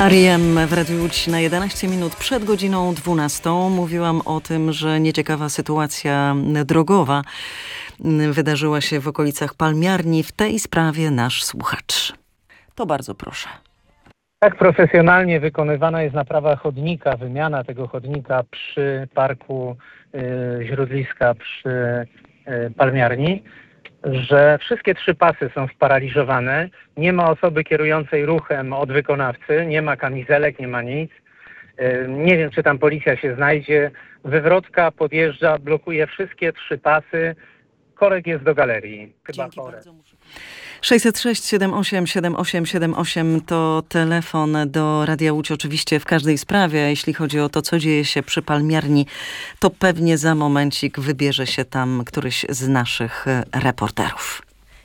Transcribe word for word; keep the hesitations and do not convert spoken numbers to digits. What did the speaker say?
R E M w Radiu Łódź na jedenaście minut przed godziną dwunastą. Mówiłam o tym, że nieciekawa sytuacja drogowa wydarzyła się w okolicach Palmiarni. W tej sprawie nasz słuchacz. To bardzo proszę. Tak profesjonalnie wykonywana jest naprawa chodnika, wymiana tego chodnika przy parku y, Źródliska przy y, Palmiarni, że wszystkie trzy pasy są sparaliżowane. Nie ma osoby kierującej ruchem od wykonawcy, nie ma kamizelek, nie ma nic. Y, nie wiem, czy tam policja się znajdzie. Wywrotka podjeżdża, blokuje wszystkie trzy pasy. Korek jest do galerii. Chyba chore. sześćset sześć siedem osiem siedem osiem siedem osiem to telefon do Radia Łódź oczywiście w każdej sprawie. Jeśli chodzi o to, co dzieje się przy Palmiarni, to pewnie za momencik wybierze się tam któryś z naszych reporterów.